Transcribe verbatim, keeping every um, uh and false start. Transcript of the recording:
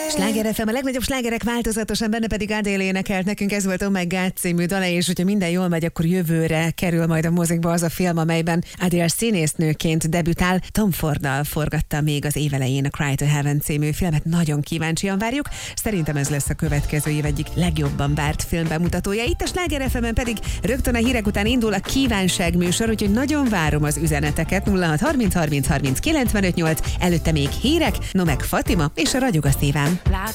Sláger ef em, a legnagyobb slágerek változatosan, benne pedig Adele énekelt nekünk, ez volt Oh My God című dala, és hogyha minden jól megy, akkor jövőre kerül majd a mozikba az a film, amelyben Adele színésznőként debütál. Tom Forddal forgatta még az évelején a Cry to Heaven című filmet, nagyon kíváncsian várjuk. Szerintem ez lesz a következő év egyik legjobban várt filmbemutatója. Itt a Sláger ef emen pedig rögtön a hírek után indul a kívánság műsor, úgyhogy nagyon várom az üzeneteket. nulla hat harminc harminc harminc kilencvenöt nyolc, előtte még hírek, no meg Fatima és a Ragyog a szívem.